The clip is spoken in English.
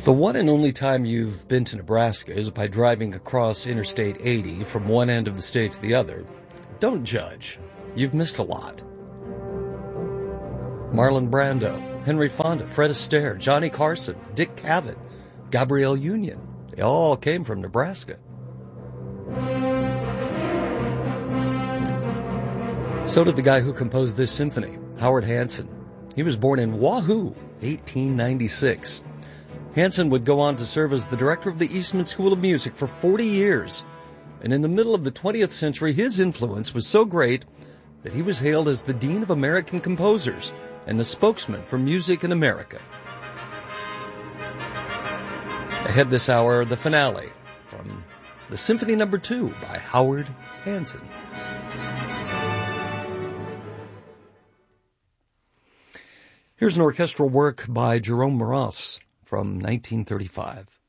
The one and only time you've been to Nebraska is by driving across Interstate 80 from one end of the state to the other. Don't judge. You've missed a lot. Marlon Brando, Henry Fonda, Fred Astaire, Johnny Carson, Dick Cavett, Gabrielle Union. They all came from Nebraska. So did the guy who composed this symphony, Howard Hanson. He was born in Wahoo, 1896. Hanson would go on to serve as the director of the Eastman School of Music for 40 years. And in the middle of the 20th century, his influence was so great that he was hailed as the Dean of American Composers and the spokesman for music in America. Ahead this hour, the finale from the Symphony No. 2 by Howard Hanson. Here's an orchestral work by Jerome Moross from 1935.